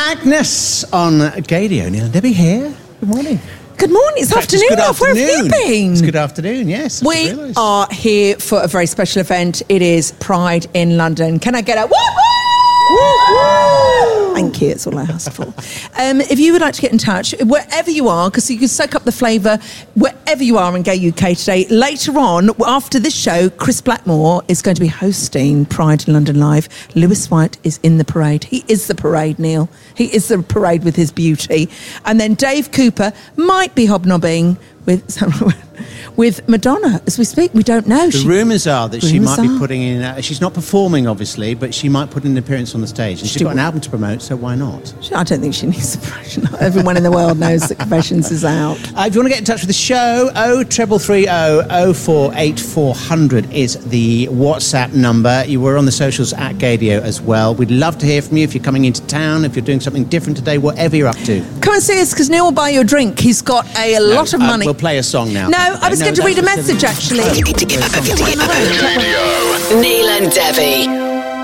Agnes on Gadio. Neil and Debbie here. Good morning. Good morning. It's afternoon. Where have you been? It's good afternoon, yes. We are here for a very special event. It is Pride in London. Can I get a woo woo? Thank you. It's all I ask for. If you would like to get in touch, wherever you are, because you can soak up the flavour wherever you are in Gay UK today. Later on, after this show, Chris Blackmore is going to be hosting Pride in London Live. Lewis White is in the parade. He is the parade, Neil. He is the parade with his beauty. And then Dave Cooper might be hobnobbing with Madonna as we speak. We don't know. The rumours are that she might be putting in... she's not performing, obviously, but she might put in an appearance on the stage. And she's got an album to promote, so why not? I don't think she needs a promotion. Everyone in the world knows that Confessions is out. If you want to get in touch with the show, 0330 0484 400 is the WhatsApp number. You were on the socials at Gadio as well. We'd love to hear from you if you're coming into town, if you're doing something different today, whatever you're up to. Come and see us, because Neil will buy you a drink. He's got a lot of money. We'll play a song now. No, I was going to read a message, actually. Neil and Debbie.